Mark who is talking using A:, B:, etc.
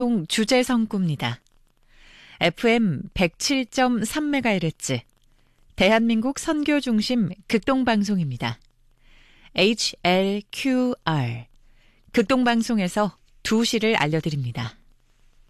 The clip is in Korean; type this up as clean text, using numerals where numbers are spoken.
A: 주제 성구입니다. FM 107.3MHz 대한민국 선교 중심 극동방송입니다. HLQR 극동방송에서 2시를 알려드립니다.